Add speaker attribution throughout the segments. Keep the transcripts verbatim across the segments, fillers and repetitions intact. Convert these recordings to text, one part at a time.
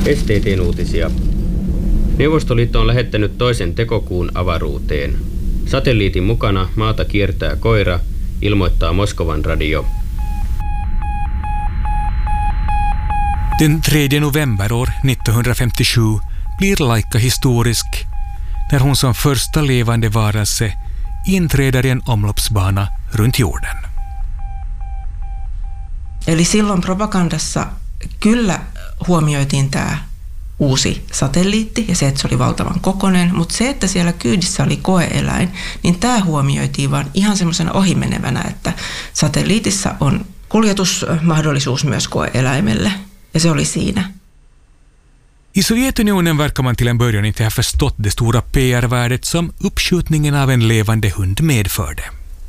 Speaker 1: S T T:n uutisia. Neuvostoliitto on lähettänyt toisen tekokuun avaruuteen. Satelliitin mukana maata kiertää koira, ilmoittaa Moskovan radio.
Speaker 2: Den tredje november år nittonhundrafemtiosju blir Laika historisk när hon som första levande varelse inträder i en omloppsbana runt jorden.
Speaker 3: Eli silloin propagandassa kyllä huomioitiin tämä uusi satelliitti ja se, että se oli valtavan kokoinen, mutta se, että siellä kyydissä oli koe-eläin, niin tämä huomioitiin vaan ihan semmoisena ohimenevänä, että satelliitissa on kuljetusmahdollisuus myös koe-eläimelle ja se oli siinä.
Speaker 2: I Sovjetunionen verkar man till en början inte ha förstått det stora P R-värdet som uppskjutningen av en levande hund medförde.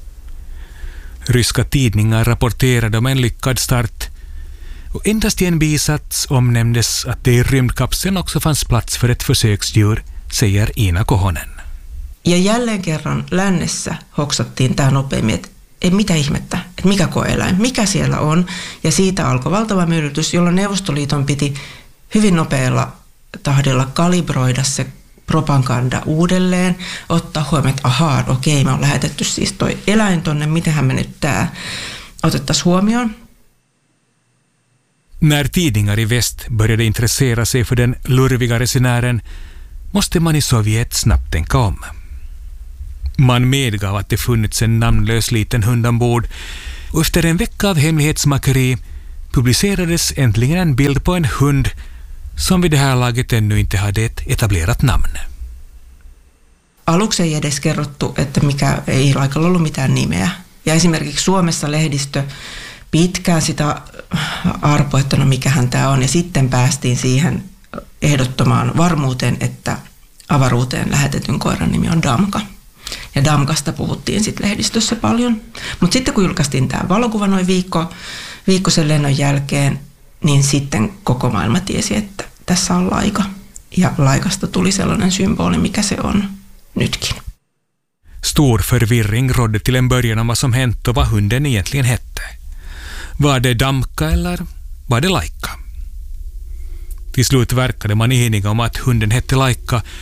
Speaker 2: Ryska tidningar rapporterade om en lyckad start och endast i en bisats omnämndes att det i rymdkapseln också fanns plats för ett försöksdjur, säger Ina Kohonen.
Speaker 3: Ja jälleen kerran lännessä hoksattiin tämä nopeammin, että ei mitä ihmettä, että mikä koe-eläin, mikä siellä on. Ja siitä alkoi valtava myllytys, jolloin Neuvostoliiton piti hyvin nopealla tahdilla kalibroida se propaganda uudelleen, ottaa huomioon, että ahaa, okei, me on lähetetty siis toi eläin tonne, mitenhän me nyt tää otettaisiin huomioon.
Speaker 2: När tidningar i väst började intressera sig för den lurviga resenären måste man i Sovjet snabbt tänka om. Man medgav att det funnits en namnlös liten hund ombord och efter en vecka av hemlighetsmakeri publicerades äntligen en bild på en hund som vid det här laget ännu inte hade ett etablerat namn.
Speaker 3: Aluksi ei edes kerrottu, että mikä, ei Laikalla ollut mitään nimeä. Ja esimerkiksi Suomessa lehdistö pitkään sitä arpoi, että no mikähän tämä on. Ja sitten päästiin siihen ehdottomaan varmuuteen, että avaruuteen lähetetyn koiran nimi on Damka. Ja Damkasta puhuttiin sitten lehdistössä paljon. Mutta sitten kun julkaistiin tämä valokuva noin viikko, viikko sen lennon jälkeen, niin sitten koko maailma tiesi, että tässä on Laika. Ja Laikasta tuli sellainen symboli, mikä se on nytkin.
Speaker 2: Stor förvirring rådde till en början om vad som hänt och vad hunden egentligen hette. Var det Damka eller var det Laika? Till slut verkade man eniga om att hunden hette Laika